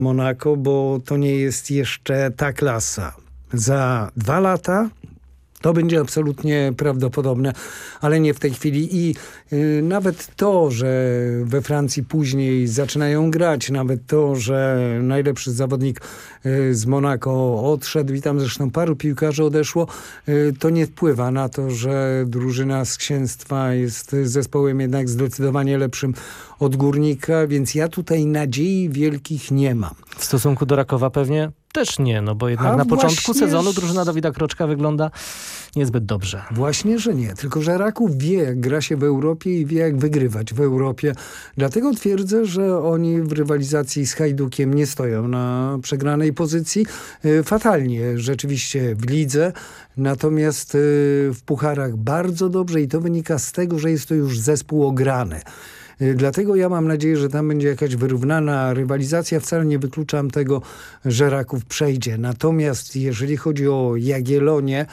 Monako, bo to nie jest jeszcze ta klasa. Za 2 lata to będzie absolutnie prawdopodobne, ale nie w tej chwili. I nawet to, że we Francji później zaczynają grać, nawet to, że najlepszy zawodnik z Monako odszedł i tam zresztą paru piłkarzy odeszło, to nie wpływa na to, że drużyna z Księstwa jest zespołem jednak zdecydowanie lepszym od Górnika, więc ja tutaj nadziei wielkich nie mam. W stosunku do Rakowa pewnie też nie, no bo jednak na początku sezonu drużyna Dawida Kroczka wygląda niezbyt dobrze. Właśnie, że nie. Tylko, że Raków wie, jak gra się w Europie i wie, jak wygrywać w Europie. Dlatego twierdzę, że oni w rywalizacji z Hajdukiem nie stoją na przegranej pozycji. Fatalnie rzeczywiście w lidze, natomiast w pucharach bardzo dobrze i to wynika z tego, że jest to już zespół ograny. Dlatego ja mam nadzieję, że tam będzie jakaś wyrównana rywalizacja. Wcale nie wykluczam tego, że Raków przejdzie. Natomiast jeżeli chodzi o Jagiellonię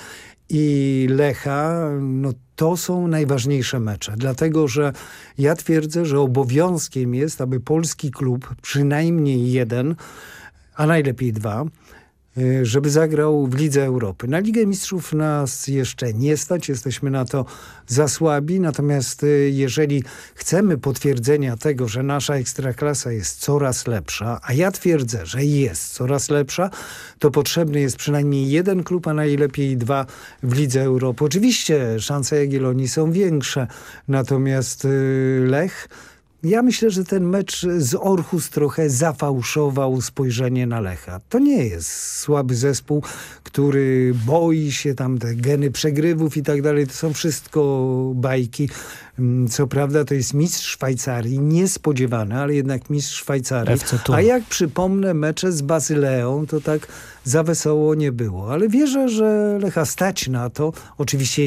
i Lecha, no to są najważniejsze mecze. Dlatego, że ja twierdzę, że obowiązkiem jest, aby polski klub, przynajmniej jeden, a najlepiej 2, żeby zagrał w Lidze Europy. Na Ligę Mistrzów nas jeszcze nie stać, jesteśmy na to za słabi, natomiast jeżeli chcemy potwierdzenia tego, że nasza ekstraklasa jest coraz lepsza, a ja twierdzę, że jest coraz lepsza, to potrzebny jest przynajmniej jeden klub, a najlepiej 2 w Lidze Europy. Oczywiście szanse Jagiellonii są większe, natomiast Lech, ja myślę, że ten mecz z Orhus trochę zafałszował spojrzenie na Lecha. To nie jest słaby zespół, który boi się, tam te geny przegrywów i tak dalej. To są wszystko bajki. Co prawda to jest mistrz Szwajcarii, niespodziewany, ale jednak mistrz Szwajcarii. A jak przypomnę mecze z Bazyleą, to tak za wesoło nie było. Ale wierzę, że Lecha stać na to. Oczywiście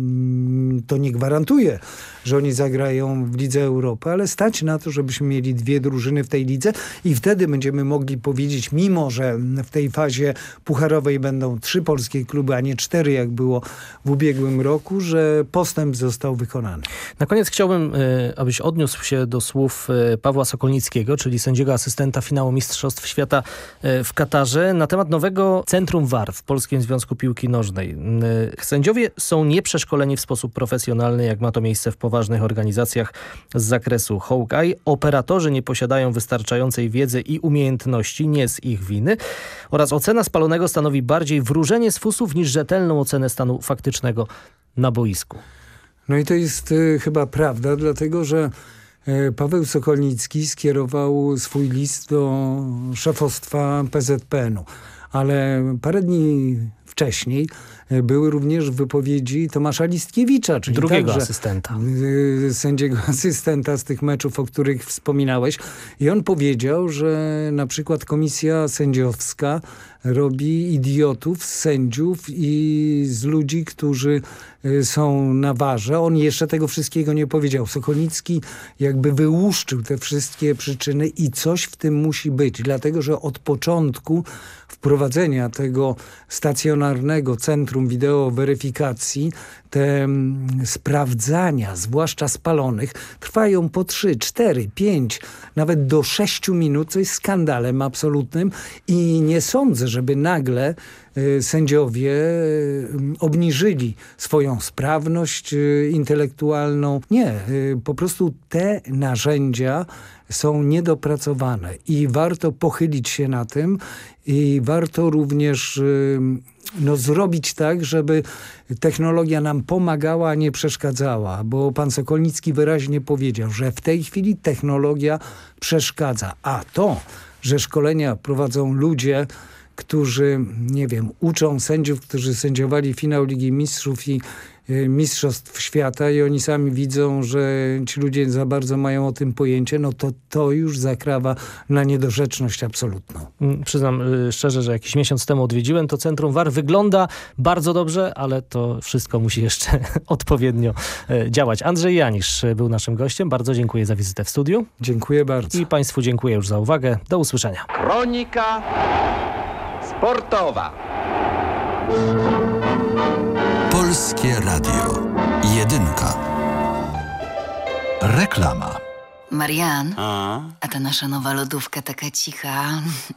to nie gwarantuje, że oni zagrają w Lidze Europy, ale stać na to, żebyśmy mieli 2 drużyny w tej lidze i wtedy będziemy mogli powiedzieć, mimo że w tej fazie pucharowej będą 3 polskie kluby, a nie 4, jak było w ubiegłym roku, że postęp został wykonany. Na koniec chciałbym, abyś odniósł się do słów Pawła Sokolnickiego, czyli sędziego asystenta finału Mistrzostw Świata w Katarze, na temat nowego Centrum VAR w Polskim Związku Piłki Nożnej. Sędziowie są nieprzeszkoleni w sposób profesjonalny, jak ma to miejsce w poważnych organizacjach z zakresu Hawkeye. Operatorzy nie posiadają wystarczającej wiedzy i umiejętności, nie z ich winy. Oraz ocena spalonego stanowi bardziej wróżenie z fusów niż rzetelną ocenę stanu faktycznego na boisku. No i to jest chyba prawda, dlatego że Paweł Sokolnicki skierował swój list do szefostwa PZPN-u. Ale parę dni wcześniej były również wypowiedzi Tomasza Listkiewicza, czyli drugiego asystenta. Sędziego asystenta z tych meczów, o których wspominałeś. I on powiedział, że na przykład komisja sędziowska robi idiotów z sędziów i z ludzi, którzy są na warze. On jeszcze tego wszystkiego nie powiedział. Sokolnicki jakby wyłuszczył te wszystkie przyczyny i coś w tym musi być. Dlatego, że od początku wprowadzenia tego stacjonarnego centrum wideo weryfikacji te sprawdzania, zwłaszcza spalonych, trwają po 3, 4, 5, nawet do 6 minut, co jest skandalem absolutnym i nie sądzę, żeby nagle sędziowie obniżyli swoją sprawność intelektualną. Nie, po prostu te narzędzia są niedopracowane i warto pochylić się na tym i warto również zrobić tak, żeby technologia nam pomagała, a nie przeszkadzała, bo pan Sokolnicki wyraźnie powiedział, że w tej chwili technologia przeszkadza, a to, że szkolenia prowadzą ludzie, którzy, nie wiem, uczą sędziów, którzy sędziowali finał Ligi Mistrzów i Mistrzostw Świata i oni sami widzą, że ci ludzie za bardzo mają o tym pojęcie, no to już zakrawa na niedorzeczność absolutną. Przyznam szczerze, że jakiś miesiąc temu odwiedziłem to Centrum VAR. Wygląda bardzo dobrze, ale to wszystko musi jeszcze odpowiednio działać. Andrzej Janisz był naszym gościem. Bardzo dziękuję za wizytę w studiu. Dziękuję bardzo. I państwu dziękuję już za uwagę. Do usłyszenia. Kronika sportowa. Polskie Radio. Jedynka. Reklama. Marian, a ta nasza nowa lodówka taka cicha.